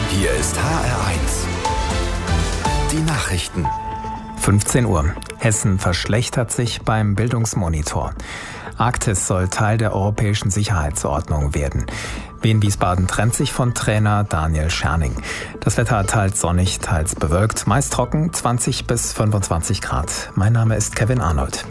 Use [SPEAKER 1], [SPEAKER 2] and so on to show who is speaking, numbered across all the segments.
[SPEAKER 1] Hier ist HR1. Die Nachrichten.
[SPEAKER 2] 15 Uhr. Hessen verschlechtert sich beim Bildungsmonitor. Arktis soll Teil der europäischen Sicherheitsordnung werden. Wien-Wiesbaden trennt sich von Trainer Daniel Scherning. Das Wetter teils sonnig, teils bewölkt, meist trocken, 20 bis 25 Grad. Mein Name ist Kevin Arnold.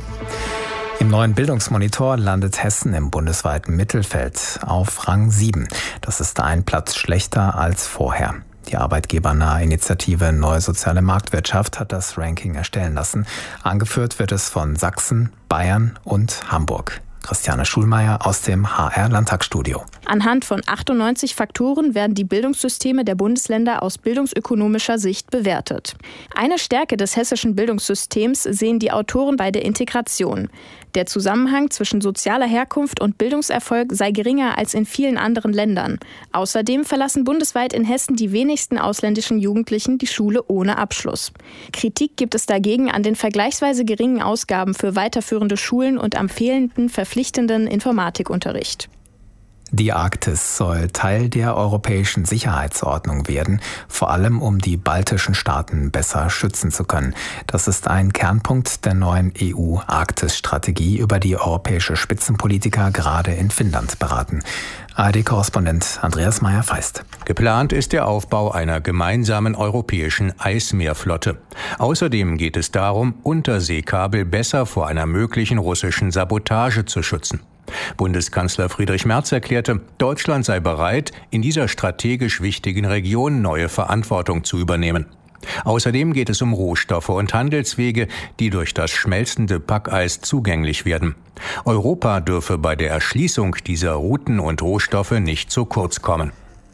[SPEAKER 2] Im neuen Bildungsmonitor landet Hessen im bundesweiten Mittelfeld auf Rang 7. Das ist ein Platz schlechter als vorher. Die arbeitgebernahe Initiative Neue Soziale Marktwirtschaft hat das Ranking erstellen lassen. Angeführt wird es von Sachsen, Bayern und Hamburg. Christiane Schulmeier aus dem HR-Landtagsstudio.
[SPEAKER 3] Anhand von 98 Faktoren werden die Bildungssysteme der Bundesländer aus bildungsökonomischer Sicht bewertet. Eine Stärke des hessischen Bildungssystems sehen die Autoren bei der Integration. Der Zusammenhang zwischen sozialer Herkunft und Bildungserfolg sei geringer als in vielen anderen Ländern. Außerdem verlassen bundesweit in Hessen die wenigsten ausländischen Jugendlichen die Schule ohne Abschluss. Kritik gibt es dagegen an den vergleichsweise geringen Ausgaben für weiterführende Schulen und am fehlenden verpflichtenden Informatikunterricht.
[SPEAKER 2] Die Arktis soll Teil der europäischen Sicherheitsordnung werden, vor allem um die baltischen Staaten besser schützen zu können. Das ist ein Kernpunkt der neuen EU-Arktis-Strategie, über die europäische Spitzenpolitiker gerade in Finnland beraten. ARD-Korrespondent Andreas Meyer-Feist.
[SPEAKER 4] Geplant ist der Aufbau einer gemeinsamen europäischen Eismeerflotte. Außerdem geht es darum, Unterseekabel besser vor einer möglichen russischen Sabotage zu schützen. Bundeskanzler Friedrich Merz erklärte, Deutschland sei bereit, in dieser strategisch wichtigen Region neue Verantwortung zu übernehmen. Außerdem geht es um Rohstoffe und Handelswege, die durch das schmelzende Packeis zugänglich werden. Europa dürfe bei der Erschließung dieser Routen und Rohstoffe nicht zu kurz kommen.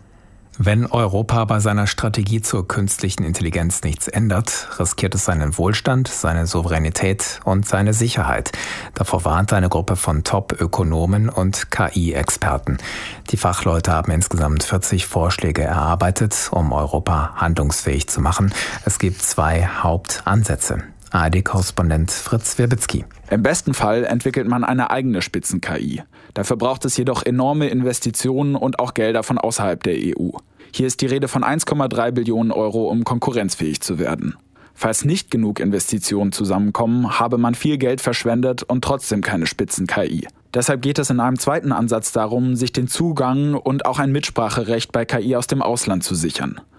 [SPEAKER 2] Wenn Europa bei seiner Strategie zur künstlichen Intelligenz nichts ändert, riskiert es seinen Wohlstand, seine Souveränität und seine Sicherheit. Davor warnt eine Gruppe von Top-Ökonomen und KI-Experten. Die Fachleute haben insgesamt 40 Vorschläge erarbeitet, um Europa handlungsfähig zu machen. Es gibt 2 Hauptansätze. ARD-Korrespondent Fritz Wirbitzki.
[SPEAKER 5] Im besten Fall entwickelt man eine eigene Spitzen-KI. Dafür braucht es jedoch enorme Investitionen und auch Gelder von außerhalb der EU. Hier ist die Rede von 1,3 Billionen Euro, um konkurrenzfähig zu werden. Falls nicht genug Investitionen zusammenkommen, habe man viel Geld verschwendet und trotzdem keine Spitzen-KI. Deshalb geht es in einem zweiten Ansatz darum, sich den Zugang und auch ein Mitspracherecht bei KI aus dem Ausland zu sichern.